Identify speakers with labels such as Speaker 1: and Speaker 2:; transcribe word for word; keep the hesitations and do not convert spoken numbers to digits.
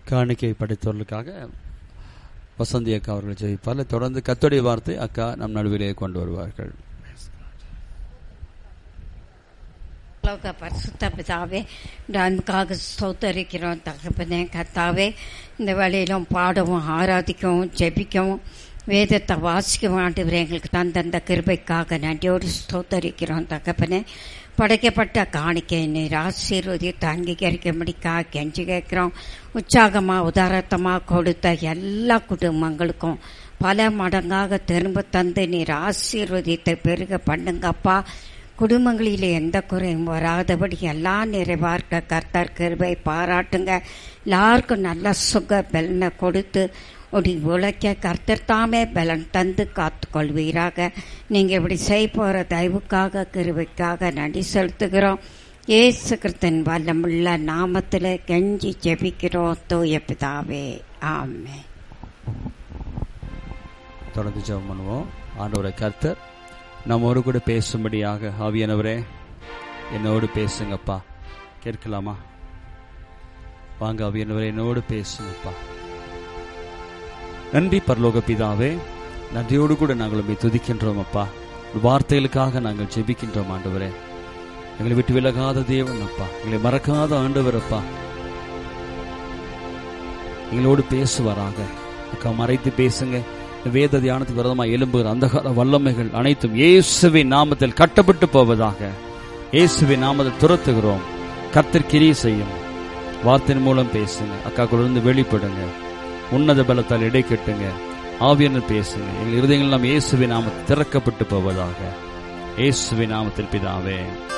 Speaker 1: காணிக்கை படைத்தவர்களுக்காக வசந்தி அக்கா அவர்கள் ஜெயிப்பார். தொடர்ந்து கர்த்தருடைய வார்த்தை அக்கா நம் நடுவிலே கொண்டு வருவார்கள்.
Speaker 2: பரிசுத்த பிதாவே, இந்த அன்புக்காக ஸ்தோத்தரிக்கிறோம் தகப்பனே. கர்த்தாவே, இந்த வேளையிலும் பாடவும் ஆராதிக்கவும் ஜெபிக்கவும் வேதத்தை வாசிக்கவும் ஆண்டவரே எங்களுக்கு தந்தந்த கிருபைக்காக நன்றியோடு ஸ்தோத்தரிக்கிறோம் தகப்பனே. படைக்கப்பட்ட காணிக்கை நீர் ஆசீர்வதித்து அங்கீகரிக்கும்படிக்காக கெஞ்சி கேட்கிறோம். உற்சாகமாக உதாரத்தமாக கொடுத்த எல்லா குடும்பங்களுக்கும் பல மடங்காக திரும்ப தந்து நீர் ஆசீர்வதித்து பெருக பண்ணுங்கப்பா. குடும்பங்களில் எந்த குறையும் வராதபடி எல்லாம் நிறைவார்க்க கர்த்தர் கிருபை பாராட்டுங்க. எல்லாருக்கும் நல்ல சுக பலனை கொடுத்து ஒடி உழைக்க கர்த்தர் தாமே பலன் தந்து காத்து கொள்வீராக. நீங்கள் இப்படி செய்ய போகிற தயவுக்காக கிருபைக்காக நன்றி செலுத்துகிறோம். இயேசு கிறிஸ்துவின் வல்லமுள்ள நாமத்தில் கெஞ்சி ஜெபிக்கிறோம் தூய பிதாவே, ஆமென்.
Speaker 1: தொடர்ந்து ஜெபம் பண்ணுவோம். ஆண்டவரே கர்த்தர் நம்மோடு கூட பேசும்படியாக ஆவியானவரே என்னோடு பேசுங்கப்பா. கேட்கலாமா? வாங்க ஆவியானவரே என்னோடு பேசுங்கப்பா. நன்றி பரலோக பிதாவே, நன்றியோடு கூட நாங்கள் உம்மை துதிக்கின்றோம் அப்பா. வார்த்தைகளுக்காக நாங்கள் ஜெபிக்கின்றோம் ஆண்டவரே. எங்களை விட்டு விலகாத தேவன் அப்பா, எங்களை மறக்காத ஆண்டவர் அப்பா, எங்களோடு பேசுவாராக. அக்கா மறைத்து பேசுங்க. வேத தியானத்துக்கு விரதமாக எழும்புகிற அந்தகார வல்லமைகள் அனைத்தும் இயேசுவின் நாமத்தில் கட்டப்பட்டு போவதாக. இயேசுவின் நாமத்தில் துரத்துகிறோம். கர்த்தர் கிரியை செய்யும். வார்த்தையின் மூலம் பேசுங்க. அக்கா கூட இருந்து வெளிப்படுங்க. உன்னத பலத்தால் இடை கட்டுங்க. ஆவியானவர் பேசுங்க. எங்கள் இருதயங்கள் நாம் இயேசுவின் நாமத்தில் திறக்கப்பட்டு போவதாக. இயேசுவின் நாமத்தில் பிதாவே.